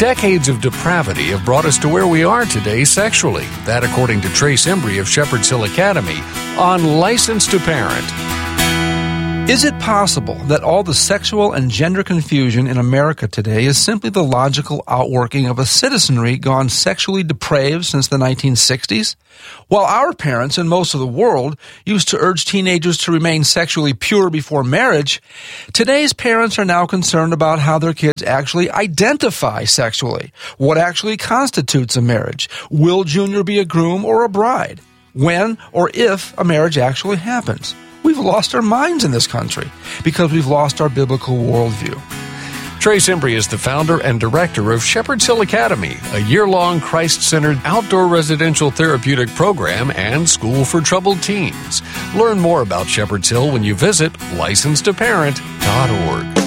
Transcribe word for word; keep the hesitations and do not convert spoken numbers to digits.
Decades of depravity have brought us to where we are today sexually. That according to Trace Embry of Shepherd's Hill Academy on License to Parent. Is it possible that all the sexual and gender confusion in America today is simply the logical outworking of a citizenry gone sexually depraved since the nineteen sixties? While our parents and most of the world used to urge teenagers to remain sexually pure before marriage, today's parents are now concerned about how their kids actually identify sexually. What actually constitutes a marriage? Will Junior be a groom or a bride? When or if a marriage actually happens? We've lost our minds in this country because we've lost our biblical worldview. Trace Embry is the founder and director of Shepherd's Hill Academy, a year-long Christ-centered outdoor residential therapeutic program and school for troubled teens. Learn more about Shepherd's Hill when you visit license to parent dot org.